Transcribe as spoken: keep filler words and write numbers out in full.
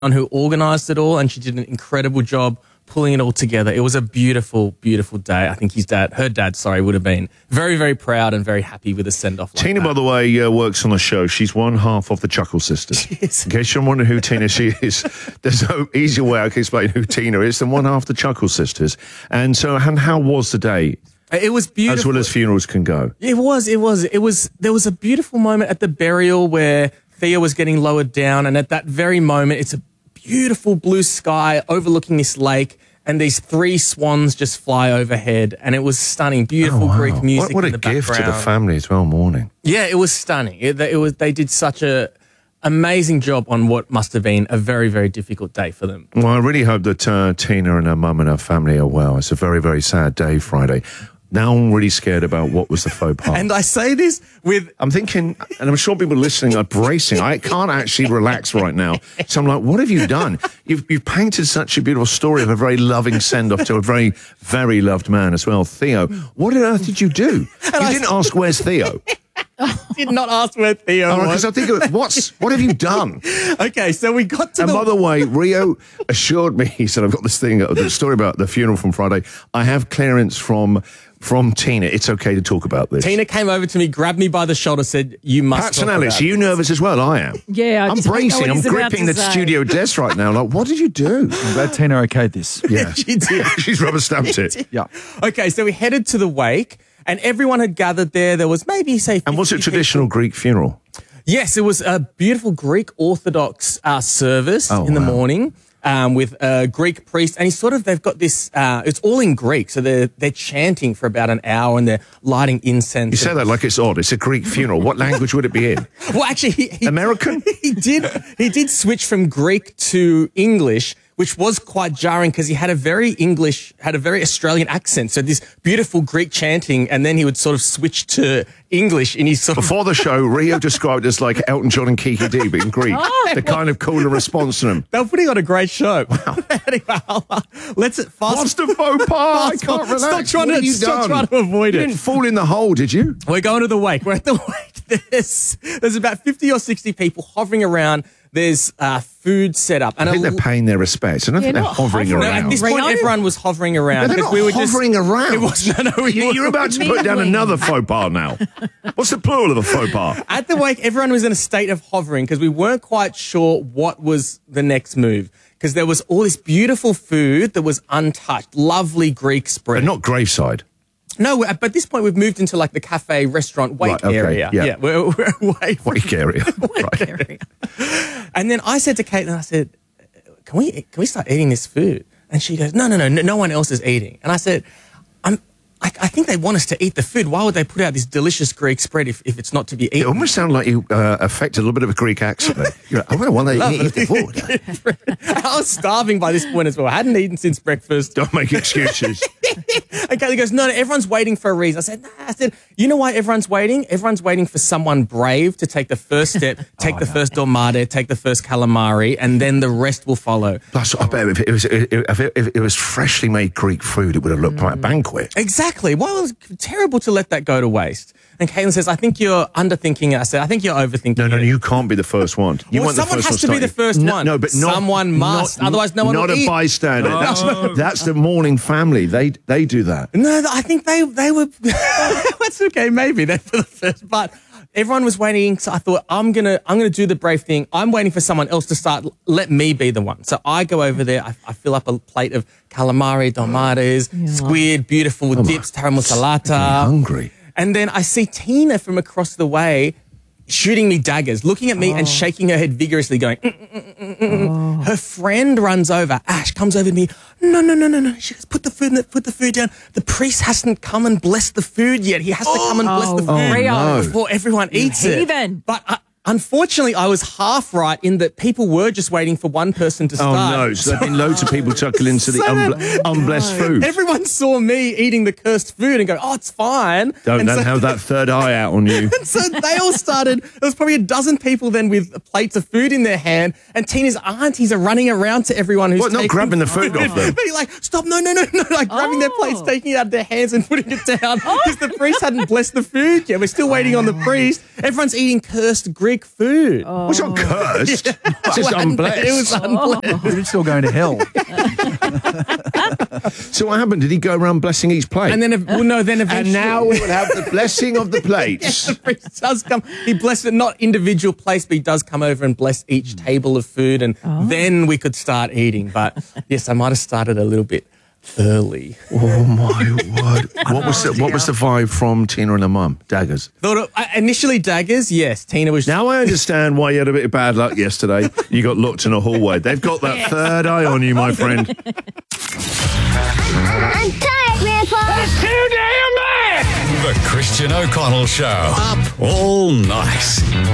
who organised it all, and she did an incredible job pulling it all together. It was a beautiful, beautiful day. I think his dad, her dad, sorry, would have been very, very proud and very happy with the send-off. Like Tina, that. by the way, uh, works on the show. She's one half of the Chuckle Sisters. Yes. In case you're wondering who Tina she is, there's no easier way I can explain who Tina is than one half the Chuckle Sisters. And so, and how was the day? It was beautiful. As well as funerals can go. It was, it was, it was, there was a beautiful moment at the burial where Thea was getting lowered down, and at that very moment, it's a beautiful blue sky overlooking this lake, and these three swans just fly overhead, and it was stunning. Beautiful Oh, wow. Greek music What, what in a the gift to the background. family as well, morning. Yeah, it was stunning. It, it was. They did such a amazing job on what must have been a very, very difficult day for them. Well, I really hope that uh, Tina and her mum and her family are well. It's a very, very sad day, Friday. Now I'm really scared about what was the faux pas. And I say this with... I'm thinking, and I'm sure people listening are bracing. I can't actually relax right now. So I'm like, what have you done? You've, you've painted such a beautiful story of a very loving send-off to a very, very loved man as well, Theo. What on earth did you do? You I didn't ask, where's Theo? did not ask where Theo was. Because I think, of, what's, what have you done? Okay, so we got to And the... by the way, Rio assured me, he said, I've got this thing, the story about the funeral from Friday. I have clearance from... From Tina, it's okay to talk about this. Tina came over to me, grabbed me by the shoulder, said, you must Pat talk and Alex, about are you this. nervous as well? I am. Yeah, I I'm just don't know bracing. what I'm he's about gripping to the say. studio desk right now. Like, what did you do? I'm glad Tina okayed this. Yeah. She did. She's rubber stamped it. Yeah. Okay, so we headed to the wake, and everyone had gathered there. There was maybe, say... And was it fifty traditional Greek funeral? people. Yes, it was a beautiful Greek Orthodox uh, service Oh, in the wow. morning. Um, with a Greek priest, and he's sort of, they've got this, uh, it's all in Greek, so they're, they're chanting for about an hour, and they're lighting incense. You say that like it's odd. It's a Greek funeral. What language would it be in? Well, actually, he, he, American? he did, he did switch from Greek to English, which was quite jarring because he had a very English, had a very Australian accent. So this beautiful Greek chanting, and then he would sort of switch to English in his sort of... Before the show, Rio described it as like Elton John and Kiki D, but in Greek. Oh, the kind of cooler response to them. They were putting on a great show. Wow. Anyway, I'll, uh, let's fast. What's the faux pas? I can't relax. Stop trying, What to, have you stop done? trying to avoid You it. didn't fall in the hole, did you? We're going to the wake. We're at the wake. There's, there's about fifty or sixty people hovering around. There's uh, food set up. And I think a, they're paying their respects. I don't think They're they're not hovering hovering. no, around. at this point, Rio? everyone was hovering around. No, they're because not we were hovering just, around. It was, no, no, we You- were- You're about to put down Mingling. another faux pas now. What's the plural of a faux pas? At the wake, everyone was in a state of hovering because we weren't quite sure what was the next move. Because there was all this beautiful food that was untouched, lovely Greek spread. But not graveside. No, we're- but at this point, we've moved into like the cafe, restaurant, wake Right, okay, area. yeah. we're, we're way Wake area. Right. Area. And then I said to Kate, and I said, "Can we can we start eating this food?" And she goes, "No, no, no, no, no one else is eating." And I said, "I'm." I, I think they want us to eat the food. Why would they put out this delicious Greek spread if, if it's not to be It eaten? almost sounded like you uh, affected a little bit of a Greek accent there. You're like, I wonder why they eat the food. I was starving by this point as well. I hadn't eaten since breakfast. Don't make excuses. And Kaylee goes, no, no, everyone's waiting for a reason. I said, nah. I said, you know why everyone's waiting? Everyone's waiting for someone brave to take the first step, take Oh, the first dolmade, take the first calamari, and then the rest will follow. Plus, I bet if it was if it, if it was freshly made Greek food, it would have looked like a banquet. Exactly. Well, it was terrible to let that go to waste. And Caitlin says, I think you're underthinking it. I said, I think you're overthinking No, no, it. you can't be the first one. You Well, want the someone first has one to be the starting. first no, one. No, but not, Someone must, not- otherwise no one Not will a eat. bystander. That's that's the mourning family. They they do that. No, I think they they were. That's okay, maybe they're for the first, but everyone was waiting. So I thought I'm gonna I'm gonna do the brave thing. I'm waiting for someone else to start. Let me be the one. So I go over there. I, I fill up a plate of calamari, dolmades, squid, beautiful dips, I'm taramasalata. hungry. And then I see Tina from across the way shooting me daggers, looking at me and shaking her head vigorously, going, mm, mm, mm, mm, mm. Her friend runs over. Ash comes over to me. No, no, no, no, no. She goes, put the food, put the food down. The priest hasn't come and blessed the food yet. He has to come and bless the Oh, food Rio. no. before everyone eats it. heathen. But uh, unfortunately, I was half right in that people were just waiting for one person to Oh start. no! So there've been loads of people tuckle into the So unble- then- unblessed food. Everyone saw me eating the cursed food and go, oh, it's fine. Don't And don't so- have that third eye out on you. So they all started, there was probably a dozen people then with plates of food in their hand, and Tina's aunties are running around to everyone who's What, not taking grabbing the food off them? Being like, stop, no, no, no, no, like grabbing their plates, Oh. taking it out of their hands and putting it down because the priest hadn't blessed the food yet. We're still waiting on the priest. Everyone's eating cursed grilled trick food. Oh. What's not cursed? It's just Well, unblessed. It was unblessed. You're still going to hell. So what happened? Did he go around blessing each plate? And then, ev- well, no, then And eventually. now we will have the blessing of the plates. The priest does come. He blessed it, not individual plates, but he does come over and bless each table of food, and then we could start eating. But yes, I might have started a little bit early. Oh my word! What was the, what was the vibe from Tina and her mum? Daggers. Thought it, uh, initially daggers, yes. Tina was. Now I understand why you had a bit of bad luck yesterday. You got locked in a hallway. They've got that third eye on you, my friend. I'm tired, Grandpa. That's too damn bad! The Christian O'Connell Show. Up all night.